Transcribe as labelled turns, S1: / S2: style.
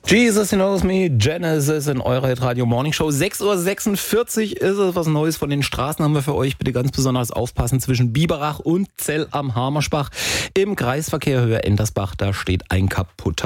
S1: Jesus Knows Me, Genesis in eurer Radio Morning Show. 6:46 Uhr ist es. Was Neues von den Straßen haben wir für euch. Bitte ganz besonders aufpassen zwischen Biberach und Zell am Hamerspach. Im Kreisverkehr Höhe Endersbach, da steht ein kaputter